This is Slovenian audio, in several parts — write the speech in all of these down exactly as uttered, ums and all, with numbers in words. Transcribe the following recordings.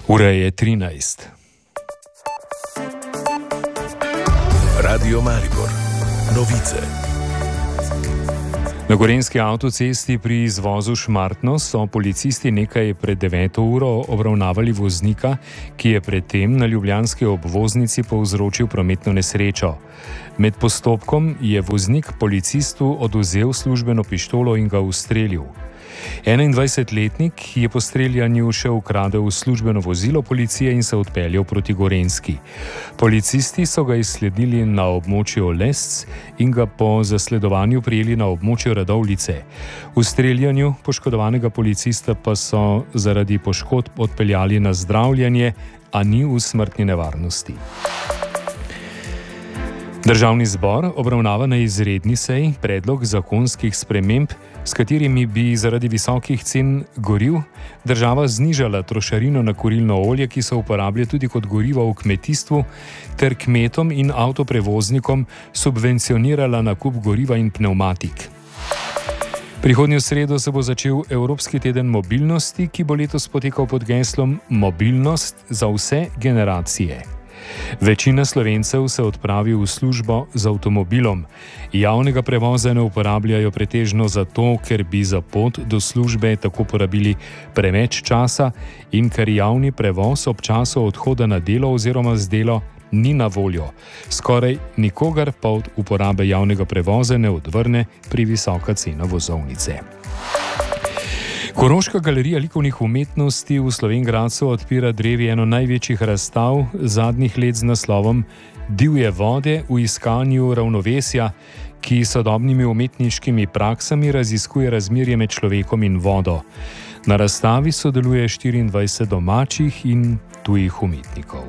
Ura je trinajst. Radio Maribor. Novice. Na gorenjski avtocesti pri izvozu Šmartno so policisti nekaj pred deveto uro obravnavali voznika, ki je predtem na ljubljanski obvoznici povzročil prometno nesrečo. Med postopkom je voznik policistu odvzel službeno pištolo in ga ustrelil. enaindvajsetletnik je po streljanju še ukradel službeno vozilo policije in se odpeljal proti Gorenjski. Policisti so ga izsledili na območju Lesc in ga po zasledovanju prijeli na območju Radovljice. V streljanju poškodovanega policista pa so zaradi poškodb odpeljali na zdravljenje, a ni v smrtni nevarnosti. Državni zbor obravnava na izredni seji predlog zakonskih sprememb, s katerimi bi zaradi visokih cen goriv država znižala trošarino na kurilno olje, ki se uporablja tudi kot gorivo v kmetijstvu, ter kmetom in avtoprevoznikom subvencionirala nakup goriva in pnevmatik. Prihodnjo sredo se bo začel Evropski teden mobilnosti, ki bo letos potekal pod geslom Mobilnost za vse generacije. Večina Slovencev se odpravi v službo z avtomobilom. Javnega prevoza ne uporabljajo pretežno zato, ker bi za pot do službe tako porabili preveč časa in ker javni prevoz ob času odhoda na delo oziroma z delo ni na voljo. Skoraj nikogar pa od uporabe javnega prevoza ne odvrne pri visoka cena vozovnice. Koroška galerija likovnih umetnosti v Slovenj Gradcu odpira drevi eno največjih razstav zadnjih let z naslovom Divje vode v iskanju ravnovesja, ki sodobnimi umetniškimi praksami raziskuje razmerje med človekom in vodo. Na razstavi sodeluje štiriindvajset domačih in tujih umetnikov.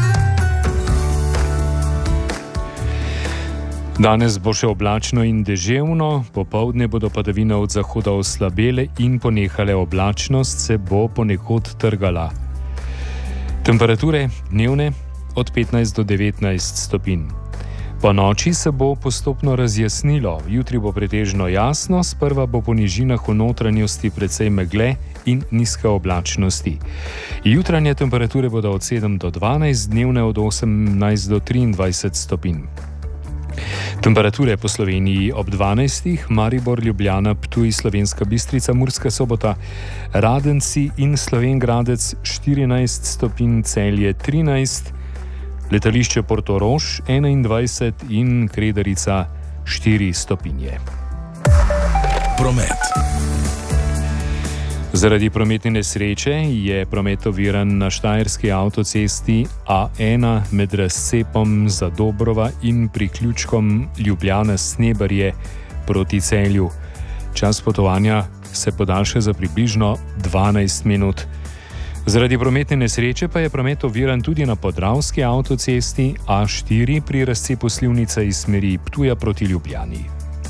Danes bo še oblačno in deževno, popoldne bodo padavine od zahoda oslabele in ponehale, oblačnost se bo ponekod trgala. Temperature dnevne od petnajst do devetnajst stopinj. Po noči se bo postopno razjasnilo, jutri bo pretežno jasno, sprva bo po nižinah v notranjosti precej megle in nizke oblačnosti. Jutranje temperature bodo od sedem do dvanajst, dnevne od osemnajst do triindvajset stopinj. Temperature po Sloveniji ob dvanajstih, Maribor, Ljubljana, Ptuj, Slovenska Bistrica, Murska Sobota, Radenci in Slovenj Gradec štirinajst stopinj, Celje trinajst, letališče Portorož enaindvajset in Kredarica štiri stopinje. Promet. Zaradi prometne nesreče je promet oviran na štajerski avtocesti A ena med razcepom Zadobrova in priključkom Ljubljana-Sneberje proti Celju. Čas potovanja se podaljša za približno dvanajst minut. Zaradi prometne nesreče pa je promet oviran tudi na podravski avtocesti A štiri pri razcepu Slivnice iz smeri Ptuja proti Ljubljani.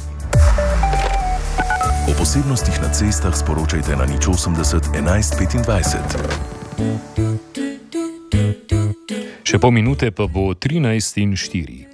O posebnostih na cestah sporočajte na nič osemdeset enajst petindvajset. Še pol minute pa bo trinajst in štiri.